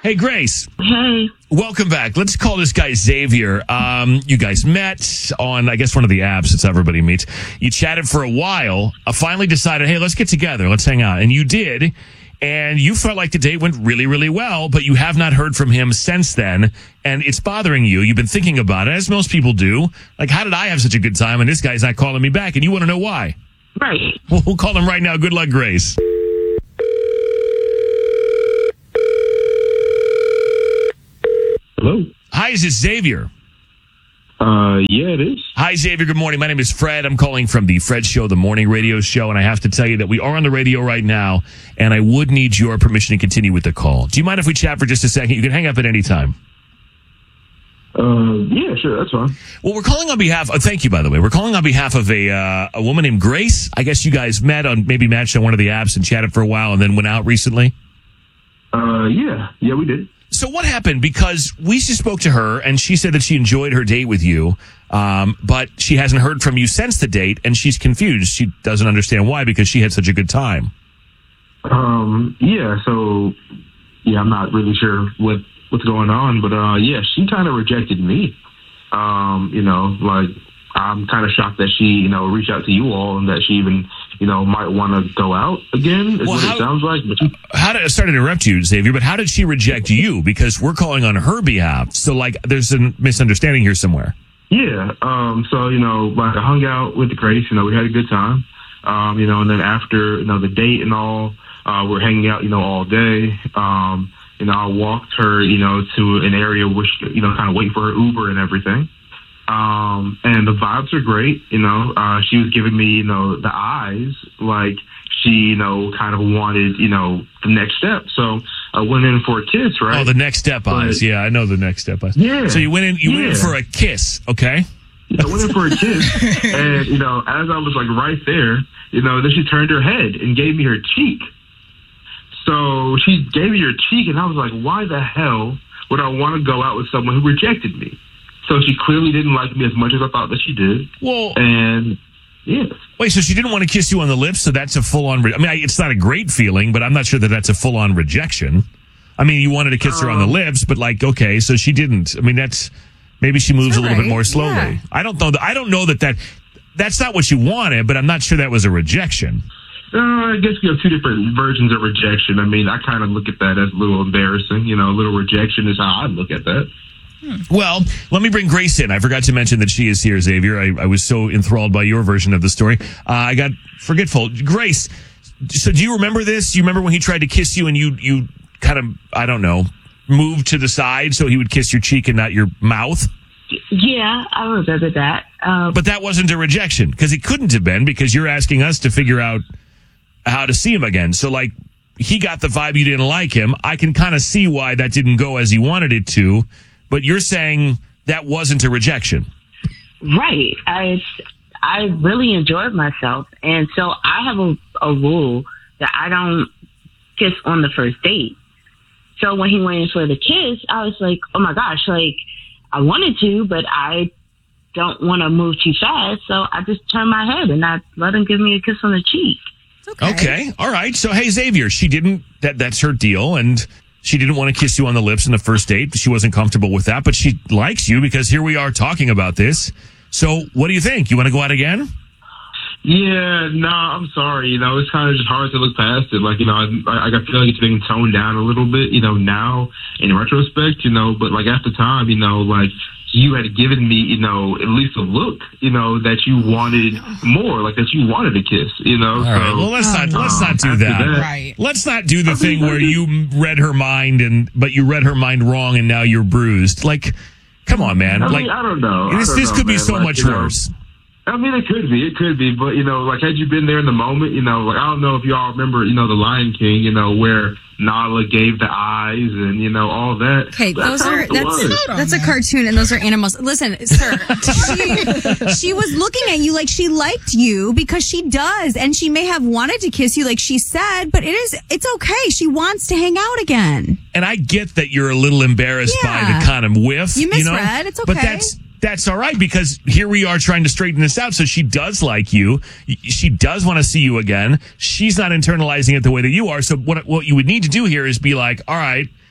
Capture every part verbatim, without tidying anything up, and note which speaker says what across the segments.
Speaker 1: Hey, Grace.
Speaker 2: Hey.
Speaker 1: Welcome back. Let's call this guy Xavier. Um, you guys met on, I guess, one of the apps that everybody meets. You chatted for a while. Uh, finally decided, hey, let's get together. Let's hang out. And you did. And you felt like the date went really, really well, but you have not heard from him since then. And it's bothering you. You've been thinking about it, as most people do. Like, how did I have such a good time and this guy's not calling me back? And you want to know why.
Speaker 2: Right.
Speaker 1: Well, we'll call him right now. Good luck, Grace.
Speaker 3: Hello?
Speaker 1: Hi, is this Xavier?
Speaker 3: Uh, yeah, it is.
Speaker 1: Hi, Xavier. Good morning. My name is Fred. I'm calling from the Fred Show, the morning radio show, and I have to tell you that we are on the radio right now, and I would need your permission to continue with the call. Do you mind if we chat for just a second? You can hang up at any time.
Speaker 3: Uh, yeah, sure, that's fine.
Speaker 1: Well, we're calling on behalf of, thank you, by the way. We're calling on behalf of a uh, a woman named Grace. I guess you guys met on, maybe matched on one of the apps and chatted for a while and then went out recently.
Speaker 3: Uh, yeah, yeah, we did.
Speaker 1: So what happened? Because we just spoke to her, and she said that she enjoyed her date with you, um, but she hasn't heard from you since the date, and she's confused. She doesn't understand why, because she had such a good time.
Speaker 3: Um, yeah, so, yeah, I'm not really sure what, what's going on, but, uh, yeah, she kind of rejected me. Um, you know, like, I'm kind of shocked that she, you know, reached out to you all and that she even, you know, might want to go out again, is
Speaker 1: well,
Speaker 3: what
Speaker 1: how,
Speaker 3: it sounds like. But you,
Speaker 1: how did, sorry to interrupt you, Xavier, but how did she reject you? Because we're calling on her behalf. So, like, there's a misunderstanding here somewhere.
Speaker 3: Yeah, um, so, you know, like, I hung out with Grace, you know, we had a good time, um, you know, and then after, you know, the date and all, uh, we're hanging out, you know, all day, um, you know, I walked her, you know, to an area where she, you know, kind of wait for her Uber and everything. Um, and the vibes are great, you know, uh, she was giving me, you know, the eyes, like she, you know, kind of wanted, you know, the next step. So I went in for a kiss, right?
Speaker 1: Oh, the next step
Speaker 3: but,
Speaker 1: eyes. Yeah, I know the next step eyes.
Speaker 3: Yeah.
Speaker 1: So you went in, you
Speaker 3: yeah.
Speaker 1: went in for a kiss, okay?
Speaker 3: Yeah, I went in for a kiss. And, you know, as I was like right there, you know, then she turned her head and gave me her cheek. So she gave me her cheek and I was like, why the hell would I want to go out with someone who rejected me? So she clearly didn't like me as much as I thought that she did.
Speaker 1: Well,
Speaker 3: and yeah.
Speaker 1: Wait, so she didn't want to kiss you on the lips? So that's a full-on. Re- I mean, I, it's not a great feeling, but I'm not sure that that's a full-on rejection. I mean, you wanted to kiss um, her on the lips, but like, okay, so she didn't. I mean, that's maybe she moves a little
Speaker 4: right.
Speaker 1: bit more slowly.
Speaker 4: Yeah.
Speaker 1: I don't know. That, I don't know that that that's not what you wanted, but I'm not sure that was a rejection.
Speaker 3: Uh, I guess we have two different versions of rejection. I mean, I kind of look at that as a little embarrassing. You know, a little rejection is how I look at that.
Speaker 1: Well, let me bring Grace in. I forgot to mention that she is here, Xavier. I, I was so enthralled by your version of the story. Uh, I got forgetful. Grace, so do you remember this? Do you remember when he tried to kiss you and you, you kind of, I don't know, moved to the side so he would kiss your cheek and not your mouth?
Speaker 2: Yeah, I remember that. Um,
Speaker 1: but that wasn't a rejection because it couldn't have been because you're asking us to figure out how to see him again. So, like, he got the vibe you didn't like him. I can kind of see why that didn't go as he wanted it to. But you're saying that wasn't a rejection.
Speaker 2: Right. I I really enjoyed myself. And so I have a, a rule that I don't kiss on the first date. So when he went in for the kiss, I was like, oh my gosh, like I wanted to, but I don't want to move too fast. So I just turned my head and I let him give me a kiss on the cheek.
Speaker 1: Okay. okay. All right. So, hey, Xavier, she didn't, that that's her deal. And she didn't want to kiss you on the lips in the first date. She wasn't comfortable with that, but she likes you because here we are talking about this. So what do you think? You want to go out again?
Speaker 3: Yeah, no, nah, I'm sorry. You know, it's kind of just hard to look past it. Like, you know, I, I feel like it's being toned down a little bit, you know, now in retrospect, you know, but like at the time, you know, like you had given me, you know, at least a look, you know, that you wanted more, like that you wanted a kiss, you know.
Speaker 1: All
Speaker 3: so,
Speaker 1: right. Well, let's not,
Speaker 4: um,
Speaker 1: let's not do that.
Speaker 3: that.
Speaker 4: Right.
Speaker 1: Let's not do the
Speaker 3: I
Speaker 1: thing
Speaker 3: mean,
Speaker 1: where you read her mind and, but you read her mind wrong and now you're bruised. Like, come on, man.
Speaker 3: I
Speaker 1: like,
Speaker 3: mean, I don't know.
Speaker 1: This,
Speaker 3: I don't
Speaker 1: this
Speaker 3: know,
Speaker 1: could be
Speaker 3: man.
Speaker 1: so
Speaker 3: like,
Speaker 1: much
Speaker 3: you know,
Speaker 1: worse.
Speaker 3: I mean, it could be, it could be, but you know, like had you been there in the moment, you know, like I don't know if y'all remember, you know, The Lion King, you know, where Nala gave the eyes and you know all that.
Speaker 5: Okay,
Speaker 3: that's
Speaker 5: those are that's
Speaker 4: on,
Speaker 5: that's a
Speaker 4: man.
Speaker 5: cartoon and those are animals. Listen, sir, she, she was looking at you like she liked you because she does, and she may have wanted to kiss you like she said, but it is it's okay. She wants to hang out again.
Speaker 1: And I get that you're a little embarrassed
Speaker 5: Yeah.
Speaker 1: by the kind of whiff.
Speaker 5: You
Speaker 1: you know?
Speaker 5: misread. It's
Speaker 1: But
Speaker 5: okay.
Speaker 1: that's that's all right because here we are trying to straighten this out. So she does like you. She does want to see you again. She's not internalizing it the way that you are. So what what you would need to do here is be like, all right,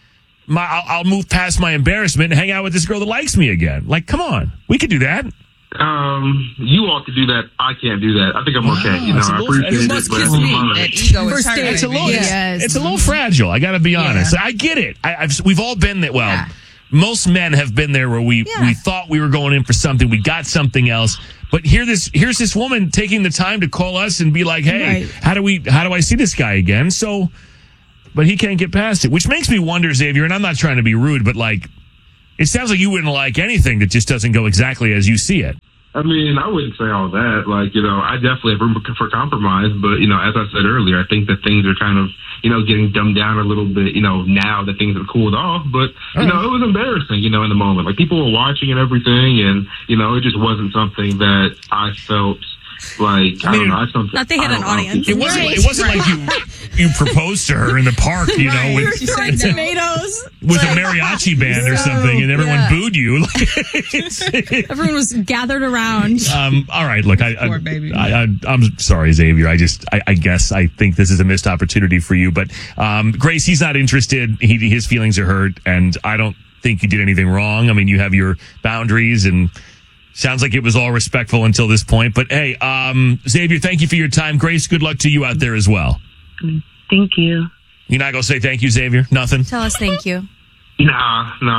Speaker 1: my, I'll, I'll move past my embarrassment and hang out with this girl that likes me again. Like, come on, we could do that.
Speaker 3: Um, you all can do that. I can't do that. I think I'm okay. You know,
Speaker 1: It's a
Speaker 3: I
Speaker 1: little-
Speaker 3: appreciate
Speaker 1: you
Speaker 3: it,
Speaker 1: must
Speaker 3: but
Speaker 1: kiss
Speaker 3: I'm
Speaker 1: me.
Speaker 3: fine.
Speaker 4: That ego is
Speaker 5: First
Speaker 4: hurt,
Speaker 5: date.
Speaker 1: It's a
Speaker 4: baby.
Speaker 1: little,
Speaker 5: Yes.
Speaker 1: it's a little fragile. I got to be honest. I get it. I, I've, we've all been that. Well,
Speaker 5: Yeah.
Speaker 1: most men have been there where we
Speaker 5: Yeah.
Speaker 1: we thought we were going in for something, we got something else. But here, this here's this woman taking the time to call us and be like, "Hey,
Speaker 5: Right.
Speaker 1: how do we? How do I see this guy again?" So, but he can't get past it, which makes me wonder, Xavier. And I'm not trying to be rude, but like, it sounds like you wouldn't like anything that just doesn't go exactly as you see it.
Speaker 3: I mean, I wouldn't say all that. Like, you know, I definitely have room for compromise, but, you know, as I said earlier, I think that things are kind of, you know, getting dumbed down a little bit, you know, now that things have cooled off. But, you know, it was embarrassing, you know, in the moment. Like, people were watching and everything, and, you know, it just wasn't something that I felt like, I,
Speaker 1: I mean,
Speaker 3: don't know, I something.
Speaker 5: Not they had
Speaker 3: I
Speaker 5: an
Speaker 3: don't- I don't
Speaker 5: audience.
Speaker 3: think
Speaker 1: It wasn't.
Speaker 5: Right.
Speaker 1: It wasn't like you you proposed to her in the park, you know,
Speaker 5: You were
Speaker 1: with
Speaker 5: throwing tomatoes.
Speaker 1: with a mariachi band or
Speaker 5: So,
Speaker 1: something, and everyone
Speaker 5: yeah.
Speaker 1: booed you. Like,
Speaker 5: Everyone was gathered around.
Speaker 1: um, all right, look, I, I,
Speaker 4: Poor baby.
Speaker 1: I, I, I'm sorry, Xavier. I just, I, I guess, I think this is a missed opportunity for you. But um, Grace, he's not interested. He, his feelings are hurt, and I don't think you did anything wrong. I mean, you have your boundaries, and sounds like it was all respectful until this point. But hey, um, Xavier, thank you for your time. Grace, good luck to you out there as well.
Speaker 2: Thank you.
Speaker 1: You're not gonna say thank you, Xavier? Nothing.
Speaker 5: Tell us thank you.
Speaker 3: Nah, nah.